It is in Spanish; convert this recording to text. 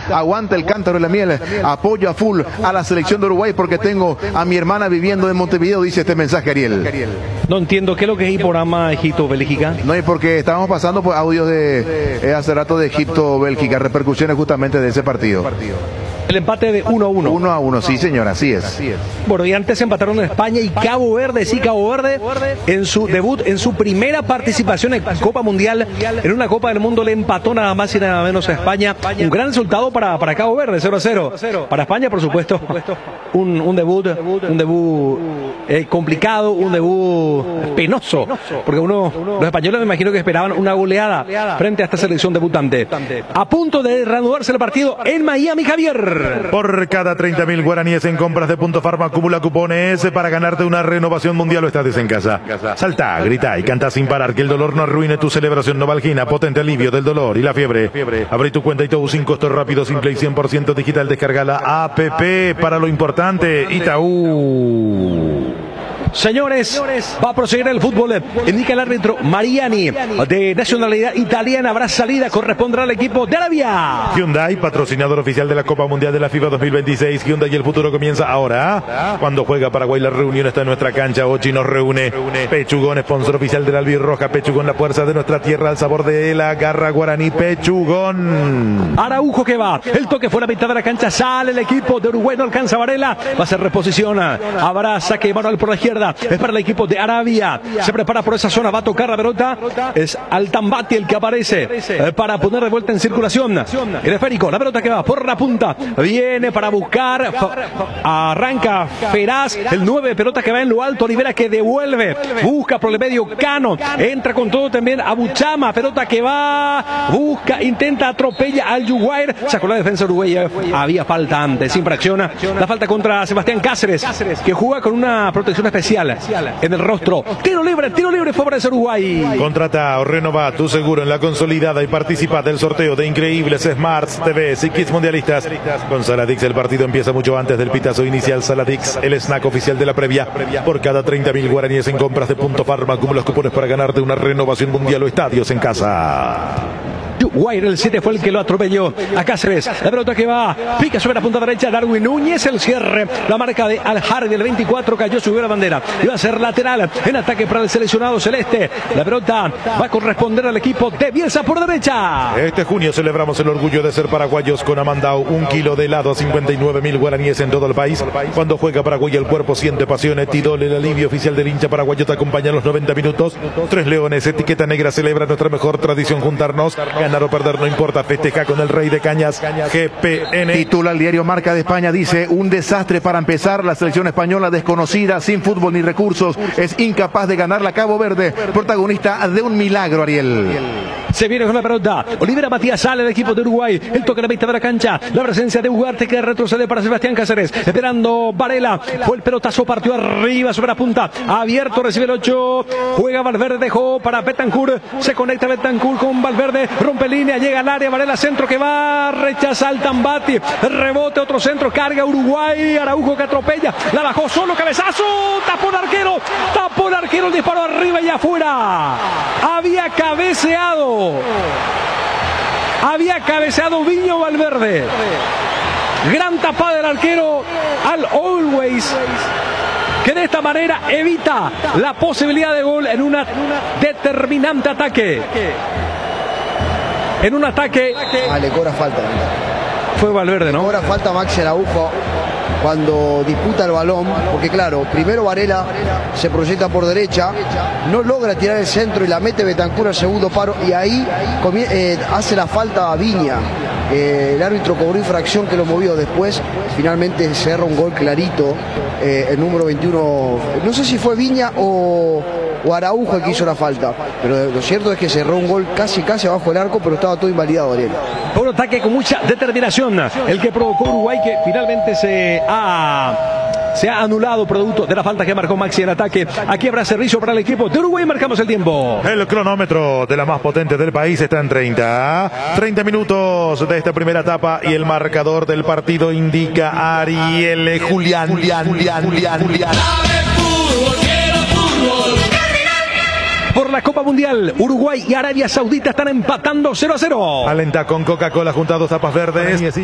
aguanta el cántaro de la miel, apoyo a full a la selección de Uruguay porque tengo a mi hermana viviendo en Montevideo, dice este mensaje Ariel. No entiendo qué es lo que es el programa Egipto-Bélgica. No, es porque estábamos pasando por audios de hace rato de Egipto-Bélgica, repercusiones justamente de ese partido. El empate de 1-1. 1-1, sí señor, así es. Bueno, y antes empataron España y Cabo Verde, sí, Cabo Verde, en su debut, en su primera participación en Copa Mundial, en una Copa del Mundo le empató nada más y nada menos a España. Un gran resultado para Cabo Verde, 0-0. Para España, por supuesto, un debut complicado, un debut penoso, porque los españoles me imagino que esperaban una goleada frente a esta selección debutante. A punto de reanudarse el partido en Miami, Javier. Por cada 30.000 guaraníes en compras de Punto Farma acumula cupones para ganarte una renovación mundial o estás en casa. Salta, grita y canta sin parar, que el dolor no arruine tu celebración. Novalgina, potente alivio del dolor y la fiebre. Abre tu cuenta y todo sin costo, rápido, simple y 100% digital. Descarga la APP para lo importante. Itaú. Señores, va a proseguir el fútbol. Indica el árbitro Mariani, de nacionalidad italiana. Habrá salida, corresponderá al equipo de Arabia. Hyundai, patrocinador oficial de la Copa Mundial de la FIFA 2026. Hyundai y el futuro comienza ahora. Cuando juega Paraguay, la reunión está en nuestra cancha. Ochi nos reúne. Pechugón, sponsor oficial de la albirroja. Pechugón, la fuerza de nuestra tierra, al sabor de la garra guaraní. Pechugón. Araujo que va. El toque fue a la mitad de la cancha. Sale el equipo de Uruguay. No alcanza Varela. Va a ser reposición. Habrá saque manual por la izquierda. Es para el equipo de Arabia. Se prepara por esa zona. Va a tocar la pelota. Es Altambati el que aparece para poner de vuelta en circulación. El esférico. La pelota que va por la punta. Viene para buscar. Arranca Feraz. El 9. Pelota que va en lo alto. Olivera que devuelve. Busca por el medio Cano. Entra con todo también Abuchama. Pelota que va. Busca. Intenta. Atropella al Uruguay. Sacó la defensa uruguaya. Había falta antes. Infracciona. La falta contra Sebastián Cáceres. Que juega con una protección especial en el rostro. Tiro libre favorece Uruguay. Contrata o renova tu seguro en la consolidada y participa del sorteo de increíbles Smarts TVs y kits mundialistas. Con Saladix el partido empieza mucho antes del pitazo inicial. Saladix, el snack oficial de la previa. Por cada 30.000 guaraníes en compras de Punto Farma acumulas cupones para ganarte una renovación mundial o estadios en casa. Guaire, el 7 fue el que lo atropelló a Cáceres. La pelota que va, pica sobre la punta derecha. Darwin Núñez, el cierre. La marca de Al-Harbi, el 24, cayó, subió la bandera. Iba a ser lateral en ataque para el seleccionado celeste. La pelota va a corresponder al equipo de Bielsa por derecha. Este junio celebramos el orgullo de ser paraguayos con Amandao. 1 kilo de helado a 59.000 guaraníes en todo el país. Cuando juega Paraguay, el cuerpo siente pasiones. Tidol, el alivio oficial del hincha paraguayo, te acompaña a los 90 minutos. 3 leones, etiqueta negra, celebra nuestra mejor tradición, juntarnos. Ganar o perder no importa, festeja con el rey de cañas, GPN. Titula el diario Marca de España, dice: un desastre para empezar. La selección española, desconocida, sin fútbol ni recursos, es incapaz de ganar la Cabo Verde, protagonista de un milagro, Ariel. Se viene con la pelota. Olivera Matías sale del equipo de Uruguay. El toque a la mitad de la cancha. La presencia de Ugarte que retrocede para Sebastián Cáceres. Esperando Varela. Fue el pelotazo, partió arriba sobre la punta. Abierto, recibe el 8. Juega Valverde, dejó para Betancourt. Se conecta Betancourt con Valverde. Rompe línea, llega al área. Varela, centro que va. Rechaza Altambati. Rebote, otro centro. Carga Uruguay. Araujo que atropella. La bajó solo, cabezazo. Tapó el arquero. Tapó el arquero. El disparo arriba y afuera. Había cabeceado. Había cabeceado Viño Valverde. Gran tapada del arquero al Always, que de esta manera evita la posibilidad de gol en un determinante ataque. En un ataque. Le cobra falta. Fue Valverde, ¿no? Le cobra falta Maxi Araujo cuando disputa el balón, porque claro, primero Varela se proyecta por derecha, no logra tirar el centro y la mete Betancourt al segundo paro, y ahí hace la falta a Viña. El árbitro cobró infracción que lo movió después. Finalmente se erra un gol clarito. El número 21, no sé si fue Viña o Araujo el que hizo la falta, pero lo cierto es que se erró un gol casi abajo del arco, pero estaba todo invalidado, Ariel. Un ataque con mucha determinación, el que provocó Uruguay, que finalmente se ha anulado producto de la falta que marcó Maxi en ataque. Aquí habrá servicio para el equipo de Uruguay. Marcamos el tiempo. El cronómetro de la más potente del país está en 30 minutos de esta primera etapa, y el marcador del partido indica Ariel Julián. Por la Copa Mundial, Uruguay y Arabia Saudita están empatando 0-0. Alenta con Coca-Cola junto a 2 tapas verdes.